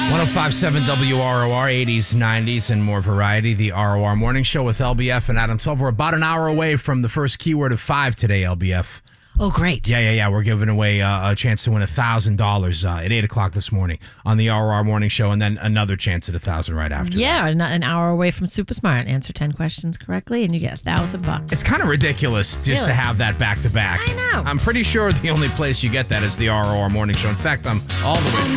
1057 WROR, 80s, 90s, and more variety. The ROR Morning Show with LBF and Adam 12. We're about an hour away from the first keyword of 5 today, LBF. Oh, great. Yeah. We're giving away a chance to win $1,000 at 8 o'clock this morning on the ROR Morning Show, and then another chance at $1,000 right after that. An hour away from Super Smart. Answer 10 questions correctly, and you get $1,000. It's kind of ridiculous just to have that back-to-back. I know. I'm pretty sure the only place you get that is the ROR Morning Show. In fact, I'm all the way sure